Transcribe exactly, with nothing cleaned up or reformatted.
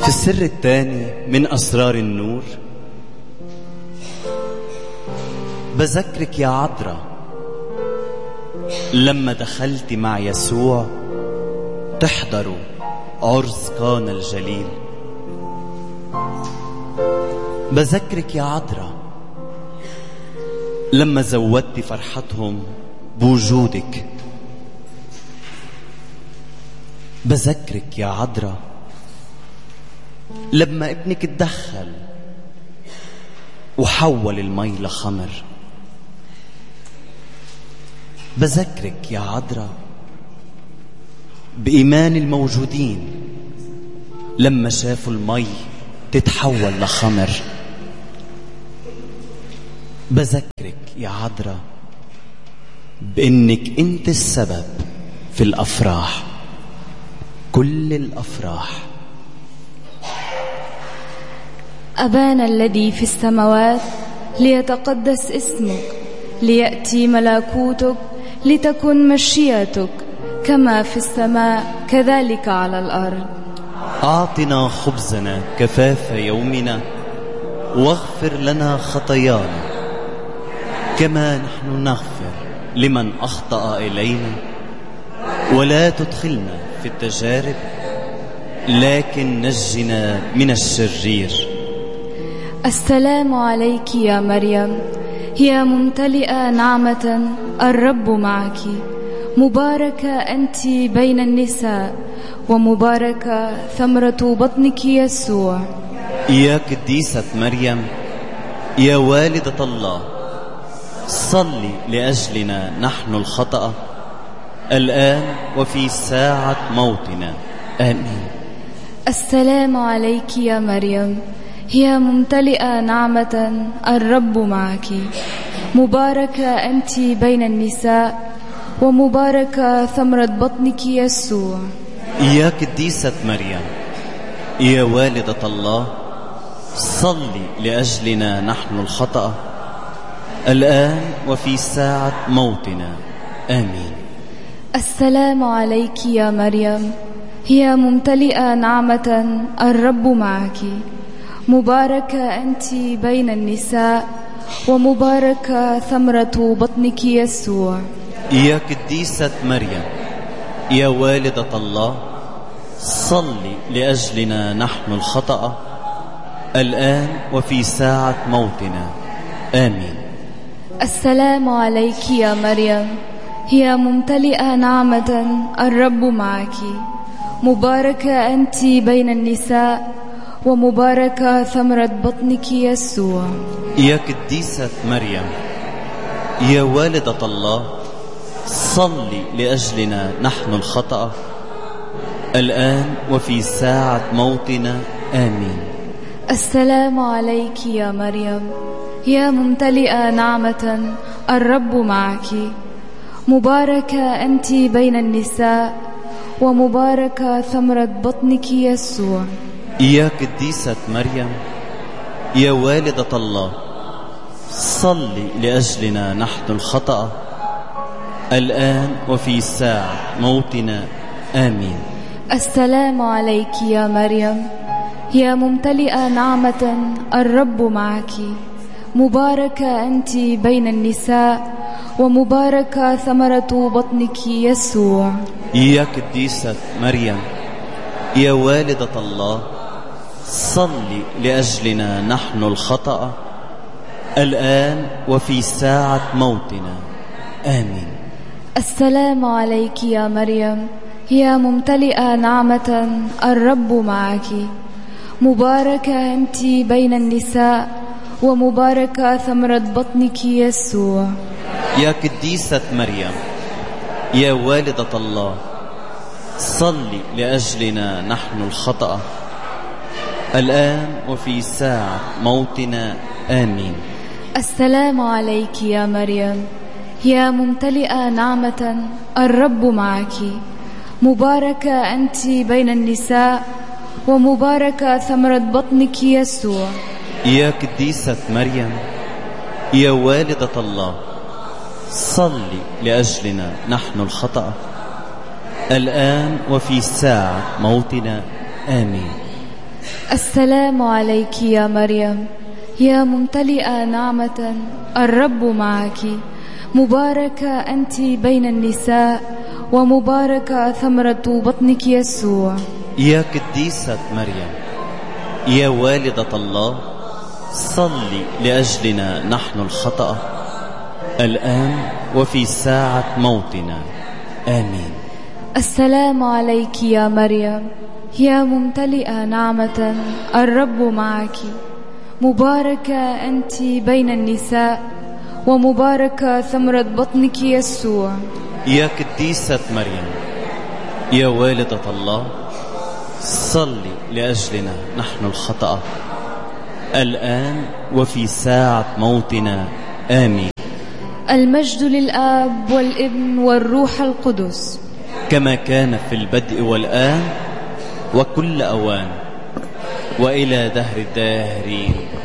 في السر الثاني من أسرار النور بذكرك يا عذراء لما دخلت مع يسوع تحضروا عرس قانا الجليل. بذكرك يا عذراء لما زودت فرحتهم بوجودك. بذكرك يا عذراء لما ابنك تدخل وحول المي لخمر. بذكرك يا عذراء بإيمان الموجودين لما شافوا المي تتحول لخمر. بذكرك يا عذراء بأنك أنت السبب في الأفراح، كل الأفراح. أبانا الذي في السماوات ليتقدس اسمك، ليأتي ملكوتك، لتكن مشيئتك كما في السماء كذلك على الأرض. أعطنا خبزنا كفاف يومنا، واغفر لنا خطايانا كما نحن نغفر لمن أخطأ إلينا، ولا تدخلنا في التجارب لكن نجنا من الشرير. السلام عليك يا مريم، يا ممتلئة نعمة، الرب معك، مباركة أنت بين النساء، ومباركة ثمرة بطنك يسوع. يا قديسة مريم يا والدة الله، صلي لأجلنا نحن الخطأ الآن وفي ساعة موتنا، آمين. السلام عليك يا مريم، يا ممتلئة نعمة، الرب معك، مباركة أنت بين النساء، ومباركة ثمرة بطنك يسوع. يا قديسة مريم يا والدة الله، صلي لأجلنا نحن الخطأ الآن وفي ساعة موتنا، آمين. السلام عليك يا مريم، يا ممتلئة نعمة، الرب معك، مباركة أنت بين النساء، ومباركة ثمرة بطنك يسوع. يا قديسة مريم يا والدة الله، صلي لأجلنا نحن الخطأ الآن وفي ساعة موتنا، آمين. السلام عليك يا مريم، يا ممتلئة نعمة، الرب معك، مباركة أنت بين النساء، ومباركة ثمرة بطنك يسوع. يا قديسة مريم يا والدة الله، صلي لأجلنا نحن الخطأ الآن وفي ساعة موتنا، آمين. السلام عليك يا مريم، يا ممتلئة نعمة، الرب معك، مباركة أنت بين النساء، ومباركة ثمرة بطنك يسوع. يا قديسة مريم يا والدة الله، صلي لأجلنا نحن الخطأ الآن وفي ساعة موتنا، آمين. السلام عليك يا مريم، يا ممتلئة نعمة، الرب معك، مباركة أنت بين النساء، ومباركة ثمرة بطنك يسوع. يا قديسة مريم يا والدة الله، صلي لأجلنا نحن الخطأ الآن وفي ساعة موتنا، آمين. السلام عليك يا مريم، يا ممتلئة نعمة، الرب معك، مباركة أنت بين النساء، ومباركة ثمرة بطنك يسوع. يا قديسة مريم يا والدة الله، صلي لأجلنا نحن الخطأ الآن وفي ساعة موتنا، آمين. السلام عليك يا مريم، يا ممتلئة نعمة، الرب معك، مباركة أنت بين النساء، ومباركة ثمرة بطنك يسوع. يا قديسة مريم يا والدة الله، صلي لأجلنا نحن الخطأ الآن وفي ساعة موتنا، آمين. السلام عليك يا مريم، يا ممتلئة نعمة، الرب معك، مباركة أنت بين النساء، ومباركة ثمرة بطنك يسوع. يا قديسة مريم، يا والدة الله، صلي لأجلنا نحن الخطأ الآن وفي ساعة موتنا، آمين. السلام عليك يا مريم، يا ممتلئة نعمة، الرب معك، مباركة أنت بين النساء، ومباركة ثمرة بطنك يسوع. يا قديسة مريم، يا والدة الله، صلي لأجلنا نحن الخطأ الآن وفي ساعة موتنا، آمين. المجد للآب والابن والروح القدس، كما كان في البدء والآن وكل أوان وإلى دهر الداهرين.